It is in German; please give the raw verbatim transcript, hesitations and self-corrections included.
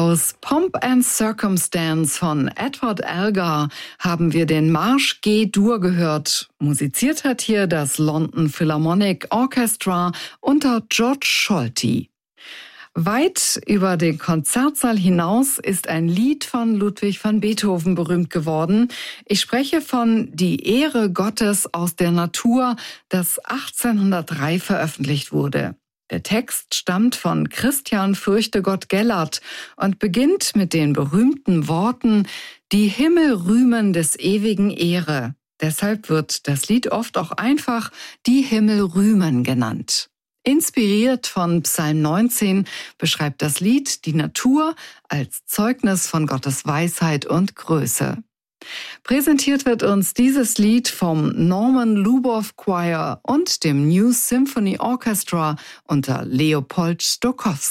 Aus Pomp and Circumstance von Edward Elgar haben wir den Marsch G-Dur gehört. Musiziert hat hier das London Philharmonic Orchestra unter George Scholti. Weit über den Konzertsaal hinaus ist ein Lied von Ludwig van Beethoven berühmt geworden. Ich spreche von Die Ehre Gottes aus der Natur, das achtzehnhundertdrei veröffentlicht wurde. Der Text stammt von Christian Fürchtegott Gellert und beginnt mit den berühmten Worten Die Himmel rühmen des ewigen Ehre. Deshalb wird das Lied oft auch einfach Die Himmel rühmen genannt. Inspiriert von Psalm neunzehn beschreibt das Lied die Natur als Zeugnis von Gottes Weisheit und Größe. Präsentiert wird uns dieses Lied vom Norman Lubow Choir und dem New Symphony Orchestra unter Leopold Stokowski.